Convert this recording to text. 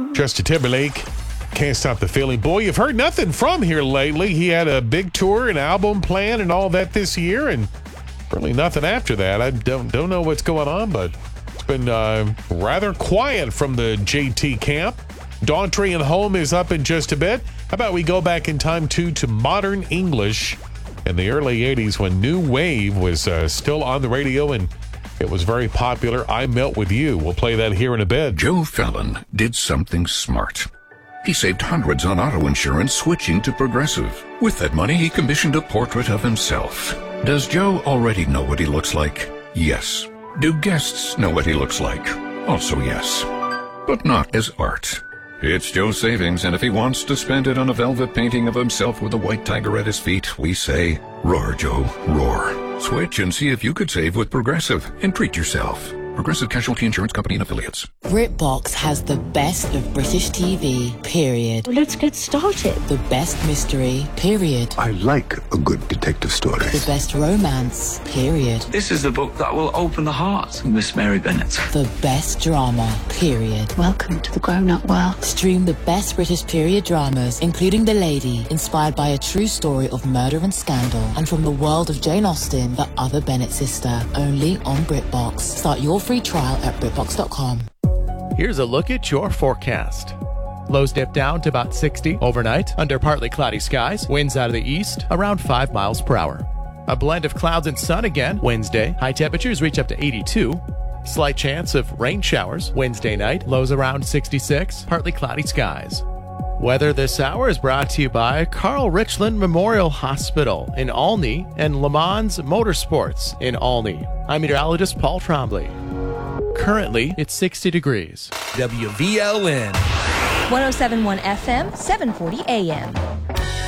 Justin Timberlake, Can't Stop the Feeling. Boy, you've heard nothing from here lately. He had a big tour, an album plan, and all that this year, and really nothing after that. I don't know what's going on, but it's been rather quiet from the JT camp. Daughtry and Home is up in just a bit. How about we go back in time, too, to modern English in the early 80s when New Wave was still on the radio and it was very popular. I Melt With You. We'll play that here in a bit. Joe Fallon did something smart. He saved hundreds on auto insurance switching to Progressive. With that money, he commissioned a portrait of himself. Does Joe already know what he looks like? Yes. Do guests know what he looks like? Also yes. But not as art. It's Joe's savings, and if he wants to spend it on a velvet painting of himself with a white tiger at his feet, we say, roar, Joe, roar. Switch and see if you could save with Progressive and treat yourself. Progressive Casualty Insurance Company and Affiliates. BritBox has the best of British TV, period. Let's get started. The best mystery, period. I like a good detective story. The best romance, period. This is the book that will open the heart of Miss Mary Bennet. The best drama, period. Welcome to the grown-up world. Stream the best British period dramas, including The Lady, inspired by a true story of murder and scandal, and from the world of Jane Austen, the other Bennet sister, only on BritBox. Start your free trial at BritBox.com. Here's a look at your forecast. Lows dip down to about 60 overnight under partly cloudy skies. Winds out of the east around 5 miles per hour. A blend of clouds and sun again Wednesday. High temperatures reach up to 82. Slight chance of rain showers Wednesday night. Lows around 66. Partly cloudy skies. Weather this hour is brought to you by Carl Richland Memorial Hospital in Olney and Le Mans Motorsports in Olney. I'm meteorologist Paul Trombley. Currently, it's 60 degrees. WVLN 107.1 FM, 740 AM.